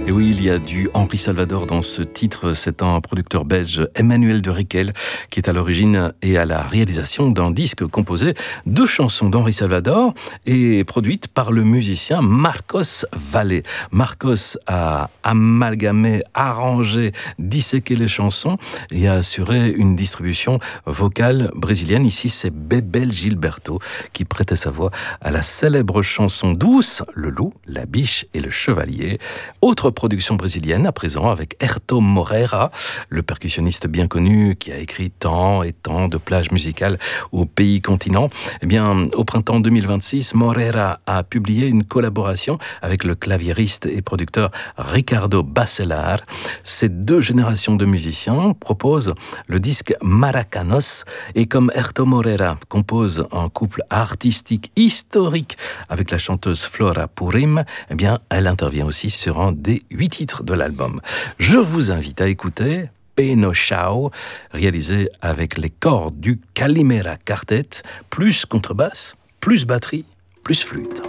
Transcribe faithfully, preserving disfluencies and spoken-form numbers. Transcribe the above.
Et oui, il y a du Henri Salvador dans ce titre. C'est un producteur belge, Emmanuel de Rickel, qui est à l'origine et à la réalisation d'un disque composé de chansons d'Henri Salvador et produite par le musicien Marcos Valle. Marcos a amalgamé, arrangé, disséqué les chansons et a assuré une distribution vocale brésilienne. Ici, c'est Bebel Gilberto qui prêtait sa voix à la célèbre chanson douce, Le loup, la biche et le chevalier. Autre production brésilienne à présent avec Herto Moreira, le percussionniste bien connu qui a écrit tant et tant de plages musicales au pays continent. Eh bien, au printemps deux mille vingt-six, Moreira a publié une collaboration avec le claviériste et producteur Ricardo Bacelar. Ces deux générations de musiciens proposent le disque Maracanos et comme Herto Moreira compose un couple artistique historique avec la chanteuse Flora Purim, eh bien, elle intervient aussi sur un des huit titres de l'album. Je vous invite à écouter Peno Chao, réalisé avec les cordes du Calimera Quartet, plus contrebasse, plus batterie, plus flûte.